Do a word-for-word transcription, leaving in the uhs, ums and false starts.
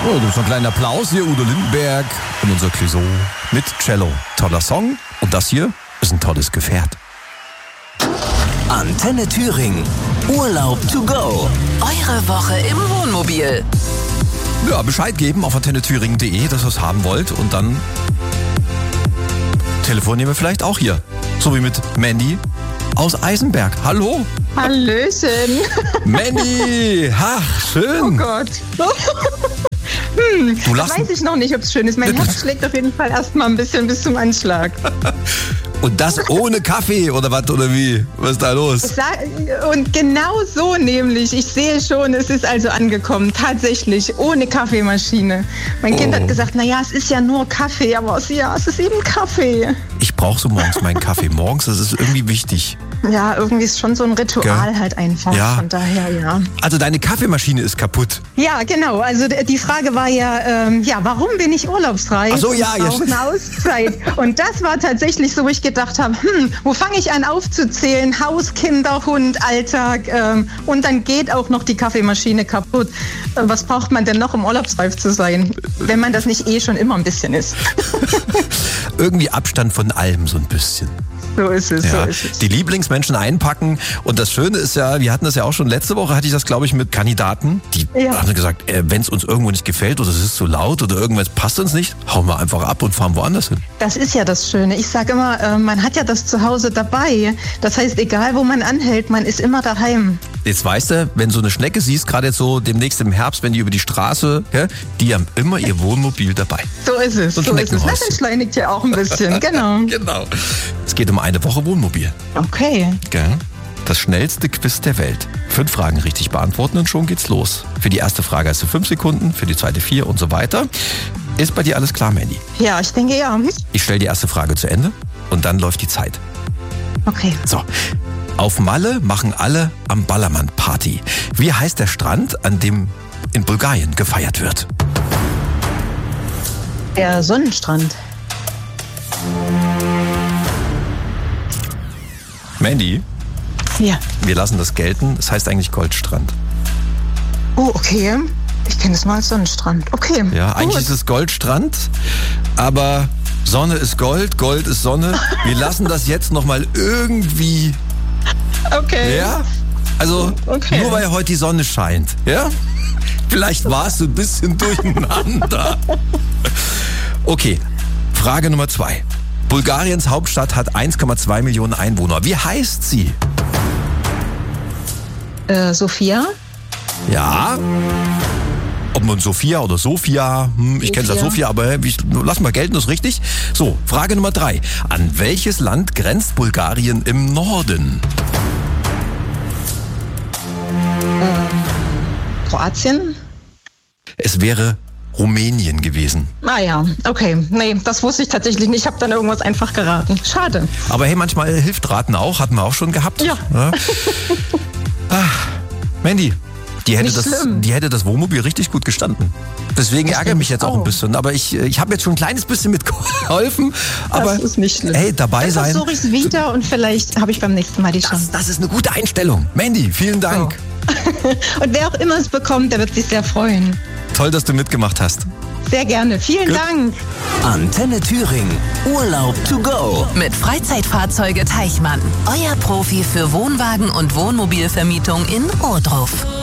Oh, das ist ein kleiner Applaus hier, Udo Lindenberg und unser Clouseau mit Cello. Toller Song und das hier ist ein tolles Gefährt. Antenne Thüringen. Urlaub to go. Eure Woche im Wohnmobil. Ja, Bescheid geben auf antenne thüringen punkt de, dass ihr es haben wollt und dann telefonieren wir vielleicht auch hier. So wie mit Mandy aus Eisenberg. Hallo. Hallöchen. Mandy, ach, schön. Oh Gott. Hm, Du da lachst- weiß ich noch nicht, ob es schön ist. Mein Herz schlägt auf jeden Fall erstmal ein bisschen bis zum Anschlag. Und das ohne Kaffee oder was oder wie? Was ist da los? Sa- Und genau so nämlich. Ich sehe schon, es ist also angekommen. Tatsächlich, ohne Kaffeemaschine. Mein Kind Oh. hat gesagt, naja, es ist ja nur Kaffee. Aber es, ja, es ist eben Kaffee. Ich brauche so morgens meinen Kaffee. Morgens, das ist irgendwie wichtig. Ja, irgendwie ist schon so ein Ritual Gell? halt einfach. Ja. Von daher, ja. Also deine Kaffeemaschine ist kaputt. Ja, genau. Also d- die Frage war ja, ähm, ja, warum bin ich urlaubsfrei? Ach so, ja, Ich brauche jetzt- eine Auszeit. Und das war tatsächlich so, wo ich gedacht habe, hm, wo fange ich an aufzuzählen? Haus, Kinder, Hund, Alltag. Ähm, und dann geht auch noch die Kaffeemaschine kaputt. Äh, was braucht man denn noch, um urlaubsreif zu sein? Wenn man das nicht eh schon immer ein bisschen ist. Irgendwie Abstand von allem so ein bisschen. So ist es, so Ja, ist es. die Lieblingsmenschen einpacken. Und das Schöne ist ja, wir hatten das ja auch schon letzte Woche, hatte ich das, glaube ich, mit Kandidaten. Die Ja. haben gesagt, äh, wenn es uns irgendwo nicht gefällt oder es ist zu laut oder irgendwas passt uns nicht, hauen wir einfach ab und fahren woanders hin. Das ist ja das Schöne. Ich sage immer, äh, man hat ja das zu Hause dabei. Das heißt, egal wo man anhält, man ist immer daheim. Jetzt weißt du, wenn so eine Schnecke siehst, gerade jetzt so demnächst im Herbst, wenn die über die Straße, ja, die haben immer ihr Wohnmobil dabei. So ist es, So so, ein ist es. Das Schneckenhäuschen. entschleunigt ja auch ein bisschen, genau. Genau. Es geht um eine Woche Wohnmobil. Okay. Gell? Das schnellste Quiz der Welt. Fünf Fragen richtig beantworten und schon geht's los. Für die erste Frage hast du fünf Sekunden, für die zweite vier und so weiter. Ist bei dir alles klar, Mandy? Ja, ich denke ja. Ich stelle die erste Frage zu Ende und dann läuft die Zeit. Okay. So. Auf Malle machen alle am Ballermann Party. Wie heißt der Strand, an dem in Bulgarien gefeiert wird? Der Sonnenstrand. Mandy, Ja. wir lassen das gelten. Es heißt eigentlich Goldstrand. Oh, okay. Ich kenne es mal als Sonnenstrand. Okay. Ja, eigentlich Gut. ist es Goldstrand, aber Sonne ist Gold, Gold ist Sonne. Wir lassen das jetzt nochmal irgendwie, Okay. ja? Also, Okay. nur weil heute die Sonne scheint, ja? Vielleicht warst du ein bisschen durcheinander. Okay, Frage Nummer zwei. Bulgariens Hauptstadt hat eins Komma zwei Millionen Einwohner. Wie heißt sie? Äh, Sophia? Ja. Ob man Sophia oder Sofia, hm, ich kenne es als Sophia. Sofia, aber ich, lass mal gelten, das ist richtig. So, Frage Nummer drei. An welches Land grenzt Bulgarien im Norden? Kroatien? Es wäre Rumänien gewesen. Ah ja, okay. Nee, das wusste ich tatsächlich nicht. Ich habe dann irgendwas einfach geraten. Schade. Aber hey, manchmal hilft Raten auch, hatten wir auch schon gehabt. Ja. Ach, Mandy, die hätte, Nicht das, schlimm. die hätte das Wohnmobil richtig gut gestanden. Deswegen ärgere denke mich jetzt ich auch ein auch. bisschen. Aber ich, ich habe jetzt schon ein kleines bisschen mitgeholfen. Aber Das ist nicht schlimm. hey, dabei Dann sein. versuche ich es wieder und vielleicht habe ich beim nächsten Mal die Das, Chance. das ist eine gute Einstellung. Mandy, vielen Dank. Und wer auch immer es bekommt, der wird sich sehr freuen. Toll, dass du mitgemacht hast. Sehr gerne. Vielen Gut. Dank. Antenne Thüringen. Urlaub to go. Mit Freizeitfahrzeuge Teichmann. Euer Profi für Wohnwagen und Wohnmobilvermietung in Ohrdruf.